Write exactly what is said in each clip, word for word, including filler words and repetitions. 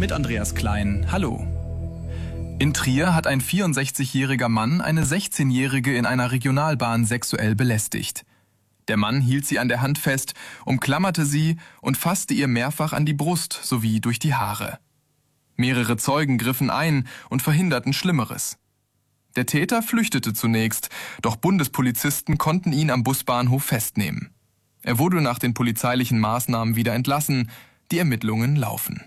mit Andreas Klein. Hallo. In Trier hat ein vierundsechzigjähriger Mann eine sechzehnjährige in einer Regionalbahn sexuell belästigt. Der Mann hielt sie an der Hand fest, umklammerte sie und fasste ihr mehrfach an die Brust sowie durch die Haare. Mehrere Zeugen griffen ein und verhinderten Schlimmeres. Der Täter flüchtete zunächst, doch Bundespolizisten konnten ihn am Busbahnhof festnehmen. Er wurde nach den polizeilichen Maßnahmen wieder entlassen. Die Ermittlungen laufen.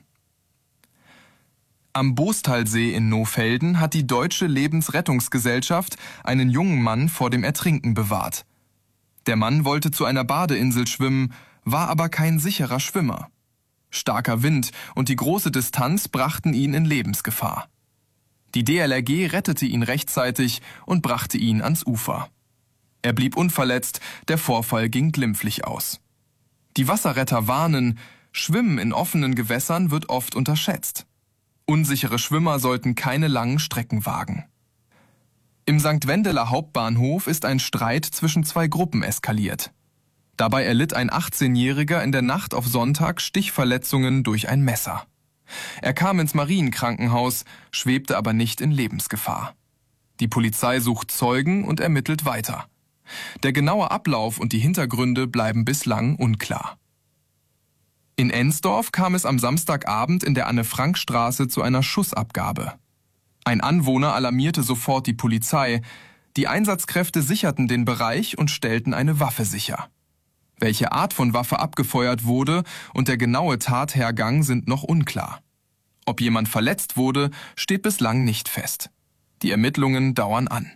Am Bostalsee in Nohfelden hat die Deutsche Lebensrettungsgesellschaft einen jungen Mann vor dem Ertrinken bewahrt. Der Mann wollte zu einer Badeinsel schwimmen, war aber kein sicherer Schwimmer. Starker Wind und die große Distanz brachten ihn in Lebensgefahr. Die D L R G rettete ihn rechtzeitig und brachte ihn ans Ufer. Er blieb unverletzt, der Vorfall ging glimpflich aus. Die Wasserretter warnen, Schwimmen in offenen Gewässern wird oft unterschätzt. Unsichere Schwimmer sollten keine langen Strecken wagen. Im Sankt Wendeler Hauptbahnhof ist ein Streit zwischen zwei Gruppen eskaliert. Dabei erlitt ein achtzehnjähriger in der Nacht auf Sonntag Stichverletzungen durch ein Messer. Er kam ins Marienkrankenhaus, schwebte aber nicht in Lebensgefahr. Die Polizei sucht Zeugen und ermittelt weiter. Der genaue Ablauf und die Hintergründe bleiben bislang unklar. In Ensdorf kam es am Samstagabend in der Anne-Frank-Straße zu einer Schussabgabe. Ein Anwohner alarmierte sofort die Polizei. Die Einsatzkräfte sicherten den Bereich und stellten eine Waffe sicher. Welche Art von Waffe abgefeuert wurde und der genaue Tathergang sind noch unklar. Ob jemand verletzt wurde, steht bislang nicht fest. Die Ermittlungen dauern an.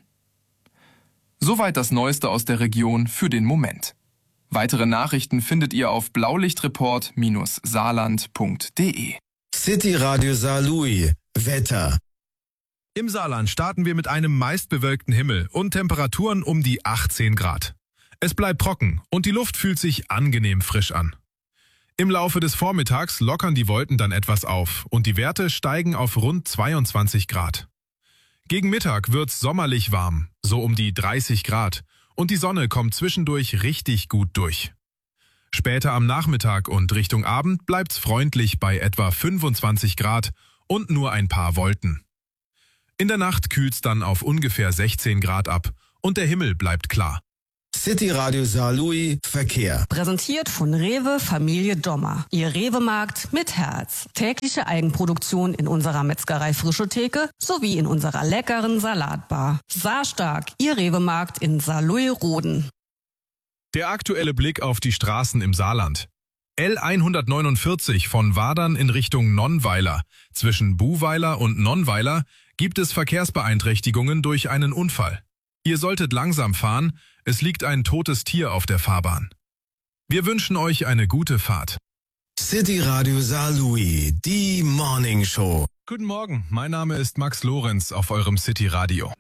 Soweit das Neueste aus der Region für den Moment. Weitere Nachrichten findet ihr auf blaulichtreport Bindestrich saarland Punkt de. City Radio Saarlouis. Wetter. Im Saarland starten wir mit einem meist bewölkten Himmel und Temperaturen um die achtzehn Grad. Es bleibt trocken und die Luft fühlt sich angenehm frisch an. Im Laufe des Vormittags lockern die Wolken dann etwas auf und die Werte steigen auf rund zweiundzwanzig Grad. Gegen Mittag wird's sommerlich warm, so um die dreißig Grad, und die Sonne kommt zwischendurch richtig gut durch. Später am Nachmittag und Richtung Abend bleibt's freundlich bei etwa fünfundzwanzig Grad und nur ein paar Wolken. In der Nacht kühlt's dann auf ungefähr sechzehn Grad ab und der Himmel bleibt klar. City Radio Saarlouis Verkehr. Präsentiert von Rewe Familie Dommer. Ihr Rewe-Markt mit Herz. Tägliche Eigenproduktion in unserer Metzgerei Frische Theke sowie in unserer leckeren Salatbar. Saarstark, Ihr Rewe-Markt in Saarlouis-Roden. Der aktuelle Blick auf die Straßen im Saarland. L hundertneunundvierzig von Wadern in Richtung Nonnweiler. Zwischen Buhweiler und Nonnweiler gibt es Verkehrsbeeinträchtigungen durch einen Unfall. Ihr solltet langsam fahren, es liegt ein totes Tier auf der Fahrbahn. Wir wünschen euch eine gute Fahrt. City Radio Saarlouis, die Morning Show. Guten Morgen, mein Name ist Max Lorenz auf eurem City Radio.